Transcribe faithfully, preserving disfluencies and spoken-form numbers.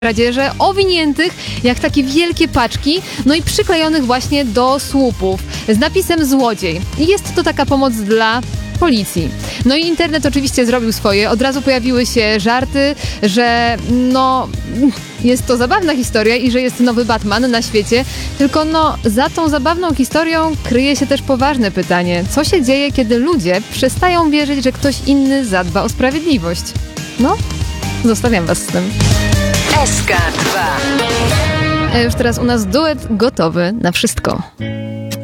kradzieże owiniętych jak takie wielkie paczki, no i przyklejonych właśnie do słupów z napisem złodziej. I jest to taka pomoc dla policji. No i internet oczywiście zrobił swoje. Od razu pojawiły się żarty, że no jest to zabawna historia i że jest nowy Batman na świecie. Tylko no za tą zabawną historią kryje się też poważne pytanie. Co się dzieje, kiedy ludzie przestają wierzyć, że ktoś inny zadba o sprawiedliwość? No, zostawiam was z tym. S K dwa. A już teraz u nas duet gotowy na wszystko.